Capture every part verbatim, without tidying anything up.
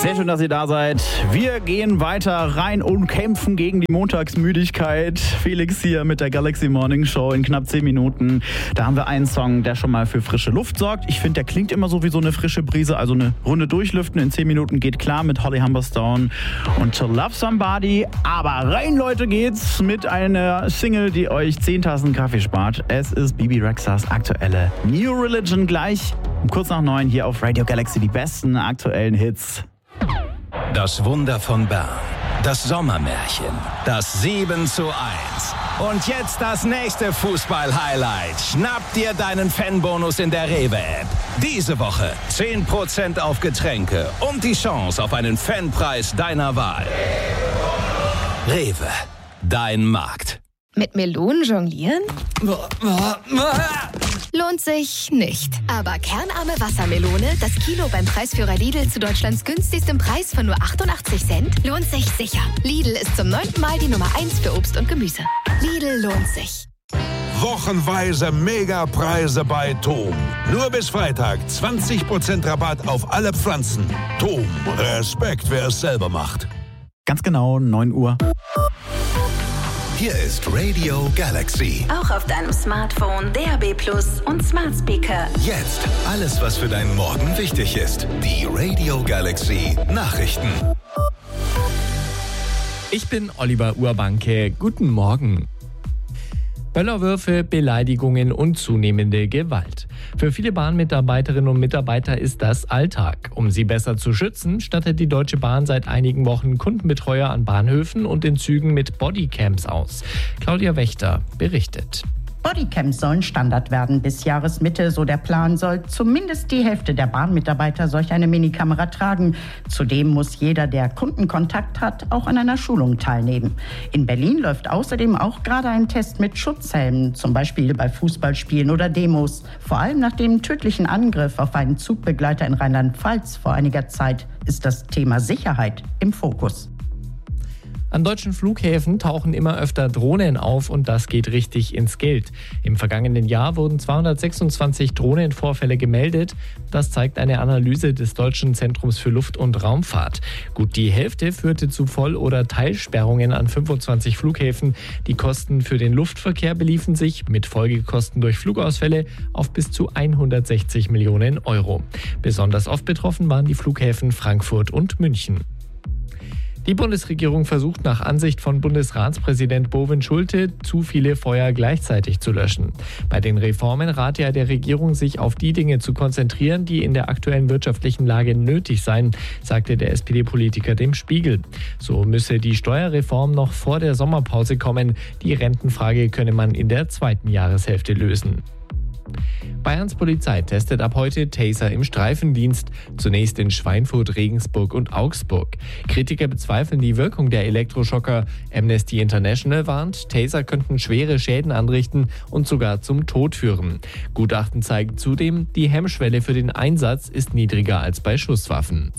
Sehr schön, dass ihr da seid. Wir gehen weiter rein und kämpfen gegen die Montagsmüdigkeit. Felix hier mit der Galaxy Morning Show in knapp zehn Minuten. Da haben wir einen Song, der schon mal für frische Luft sorgt. Ich finde, der klingt immer so wie so eine frische Brise. Also eine Runde durchlüften in zehn Minuten geht klar mit Holly Humberstone und To Love Somebody. Aber rein, Leute, geht's mit einer Single, die euch zehn Tassen Kaffee spart. Es ist Bibi Rexhas aktuelle New Religion gleich. Um kurz nach neun hier auf Radio Galaxy die besten aktuellen Hits. Das Wunder von Bern, das Sommermärchen, das sieben zu eins. Und jetzt das nächste Fußball-Highlight. Schnapp dir deinen Fanbonus in der Rewe-App. Diese Woche zehn Prozent auf Getränke und die Chance auf einen Fanpreis deiner Wahl. Rewe, dein Markt. Mit Melonen jonglieren? Lohnt sich nicht. Aber kernarme Wassermelone, das Kilo beim Preisführer Lidl zu Deutschlands günstigstem Preis von nur achtundachtzig Cent, lohnt sich sicher. Lidl ist zum neunten Mal die Nummer eins für Obst und Gemüse. Lidl lohnt sich. Wochenweise Megapreise bei Tom. Nur bis Freitag zwanzig Prozent Rabatt auf alle Pflanzen. Tom, Respekt, wer es selber macht. Ganz genau, neun Uhr. Hier ist Radio Galaxy. Auch auf deinem Smartphone, D A B Plus und Smart Speaker. Jetzt alles, was für deinen Morgen wichtig ist. Die Radio Galaxy Nachrichten. Ich bin Oliver Urbanke. Guten Morgen. Böllerwürfe, Beleidigungen und zunehmende Gewalt. Für viele Bahnmitarbeiterinnen und Mitarbeiter ist das Alltag. Um sie besser zu schützen, stattet die Deutsche Bahn seit einigen Wochen Kundenbetreuer an Bahnhöfen und in Zügen mit Bodycams aus. Claudia Wächter berichtet. Bodycams sollen Standard werden bis Jahresmitte, so der Plan, soll zumindest die Hälfte der Bahnmitarbeiter solch eine Minikamera tragen. Zudem muss jeder, der Kundenkontakt hat, auch an einer Schulung teilnehmen. In Berlin läuft außerdem auch gerade ein Test mit Schutzhelmen, zum Beispiel bei Fußballspielen oder Demos. Vor allem nach dem tödlichen Angriff auf einen Zugbegleiter in Rheinland-Pfalz vor einiger Zeit ist das Thema Sicherheit im Fokus. An deutschen Flughäfen tauchen immer öfter Drohnen auf und das geht richtig ins Geld. Im vergangenen Jahr wurden zweihundertsechsundzwanzig Drohnenvorfälle gemeldet. Das zeigt eine Analyse des Deutschen Zentrums für Luft- und Raumfahrt. Gut die Hälfte führte zu Voll- oder Teilsperrungen an fünfundzwanzig Flughäfen. Die Kosten für den Luftverkehr beliefen sich mit Folgekosten durch Flugausfälle auf bis zu hundertsechzig Millionen Euro. Besonders oft betroffen waren die Flughäfen Frankfurt und München. Die Bundesregierung versucht nach Ansicht von Bundesratspräsident Bovin Schulte, zu viele Feuer gleichzeitig zu löschen. Bei den Reformen rate er der Regierung, sich auf die Dinge zu konzentrieren, die in der aktuellen wirtschaftlichen Lage nötig seien, sagte der S P D-Politiker dem Spiegel. So müsse die Steuerreform noch vor der Sommerpause kommen. Die Rentenfrage könne man in der zweiten Jahreshälfte lösen. Bayerns Polizei testet ab heute Taser im Streifendienst, zunächst in Schweinfurt, Regensburg und Augsburg. Kritiker bezweifeln die Wirkung der Elektroschocker. Amnesty International warnt, Taser könnten schwere Schäden anrichten und sogar zum Tod führen. Gutachten zeigen zudem, die Hemmschwelle für den Einsatz ist niedriger als bei Schusswaffen.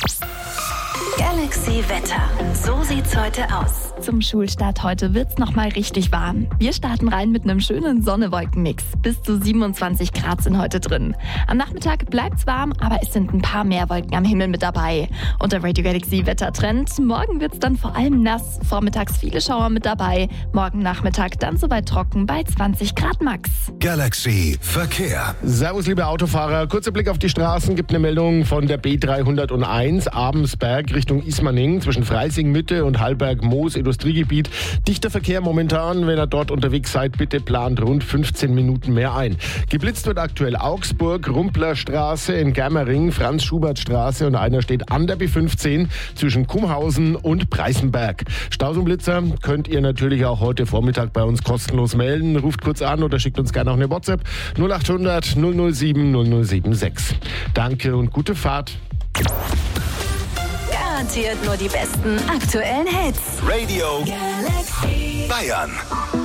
Galaxy Wetter. So sieht's heute aus. Zum Schulstart heute wird's noch mal richtig warm. Wir starten rein mit einem schönen Sonne-Wolken-Mix. Bis zu siebenundzwanzig Grad sind heute drin. Am Nachmittag bleibt's warm, aber es sind ein paar mehr Wolken am Himmel mit dabei. Und der Radio Galaxy Wettertrend. Morgen wird's dann vor allem nass. Vormittags viele Schauer mit dabei. Morgen Nachmittag dann soweit trocken bei zwanzig Grad max. Galaxy Verkehr. Servus, liebe Autofahrer. Kurzer Blick auf die Straßen. Gibt eine Meldung von der B dreihunderteins Abensberg Richtung Ismaning zwischen Freising-Mitte und Hallberg-Moos Industriegebiet. Dichter Verkehr momentan. Wenn ihr dort unterwegs seid, bitte plant rund fünfzehn Minuten mehr ein. Geblitzt wird aktuell Augsburg, Rumplerstraße in Germering, Franz-Schubert-Straße und einer steht an der B fünfzehn zwischen Kumhausen und Preißenberg. Staus und Blitzer könnt ihr natürlich auch heute Vormittag bei uns kostenlos melden. Ruft kurz an oder schickt uns gerne auch eine WhatsApp null achthundert null null sieben null null sieben sechs. Danke und gute Fahrt. Garantiert nur die besten aktuellen Hits. Radio Galaxy Bayern.